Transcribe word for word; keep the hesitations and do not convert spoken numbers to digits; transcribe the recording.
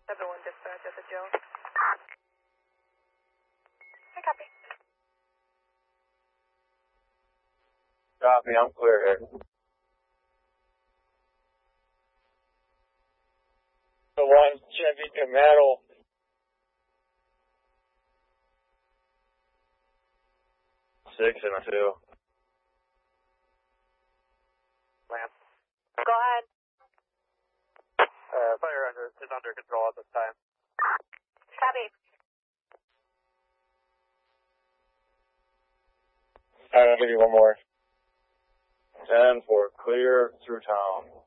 seven one dispatch at the Jones. Hi, copy. Copy, I'm clear here. The one Chevy Camaro. Six and a two. Lamp. Go ahead. Uh, fire under, is under control at this time. Copy. Alright, I'll give you one more. ten for clear through town.